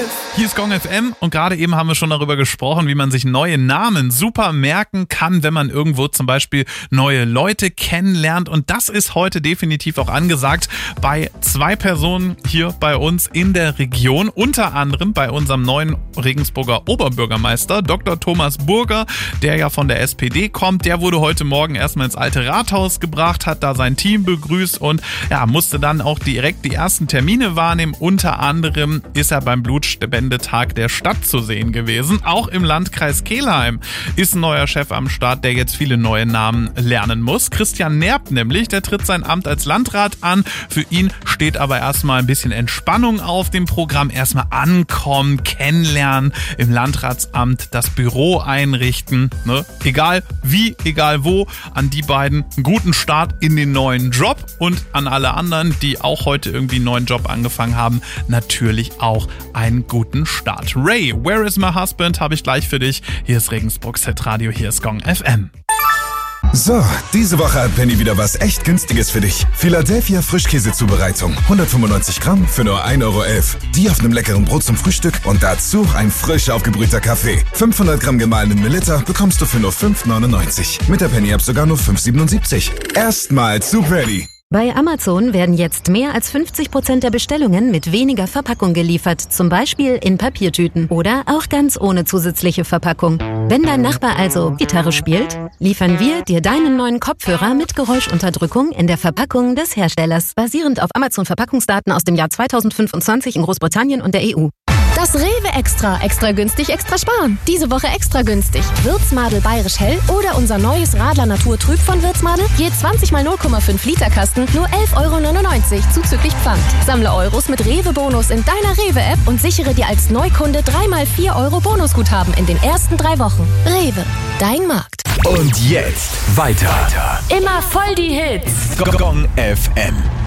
Hier ist Gong FM und gerade eben haben wir schon darüber gesprochen, wie man sich neue Namen super merken kann, wenn man irgendwo zum Beispiel neue Leute kennenlernt. Und das ist heute definitiv auch angesagt bei 2 Personen hier bei uns in der Region. Unter anderem bei unserem neuen Regensburger Oberbürgermeister, Dr. Thomas Burger, der ja von der SPD kommt. Der wurde heute Morgen erstmal ins Alte Rathaus gebracht, hat da sein Team begrüßt und ja, musste dann auch direkt die ersten Termine wahrnehmen. Unter anderem ist er beim Blutspendetag der Stadt zu sehen gewesen. Auch im Landkreis Kelheim ist ein neuer Chef am Start, der jetzt viele neue Namen lernen muss. Christian Nerb nämlich, der tritt sein Amt als Landrat an. Für ihn steht aber erstmal ein bisschen Entspannung auf dem Programm. Erstmal ankommen, kennenlernen, im Landratsamt das Büro einrichten. Ne? Egal wie, egal wo, an die beiden einen guten Start in den neuen Job und an alle anderen, die auch heute irgendwie einen neuen Job angefangen haben, natürlich auch einen guten Start. Ray, Where is my husband? Habe ich gleich für dich. Hier ist Regensburg Hitradio, hier ist Gong FM. So, diese Woche hat Penny wieder was echt Günstiges für dich. Philadelphia Frischkäsezubereitung. 195 Gramm für nur 1,11 Euro. Die auf einem leckeren Brot zum Frühstück und dazu ein frisch aufgebrühter Kaffee. 500 Gramm gemahlenen Melitta bekommst du für nur 5,99. Mit der Penny-App sogar nur 5,77. Erstmal zu Penny. Bei Amazon werden jetzt mehr als 50% der Bestellungen mit weniger Verpackung geliefert, zum Beispiel in Papiertüten oder auch ganz ohne zusätzliche Verpackung. Wenn dein Nachbar also Gitarre spielt, liefern wir dir deinen neuen Kopfhörer mit Geräuschunterdrückung in der Verpackung des Herstellers, basierend auf Amazon-Verpackungsdaten aus dem Jahr 2025 in Großbritannien und der EU. Das Rewe Extra. Extra günstig, extra sparen. Diese Woche extra günstig. Würzmadel Bayerisch Hell oder unser neues Radler Natur Trüb von Würzmadel. Je 20 mal 0,5 Liter Kasten, nur 11,99 Euro zuzüglich Pfand. Sammle Euros mit Rewe-Bonus in deiner Rewe-App und sichere dir als Neukunde 3 mal 4 Euro Bonusguthaben in den ersten 3 Wochen. Rewe, dein Markt. Und jetzt weiter. Immer voll die Hits. Gong FM.